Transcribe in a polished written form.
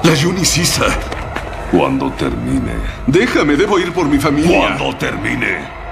La Yunisisa. Cuando termine. Déjame, debo ir por mi familia. Cuando termine.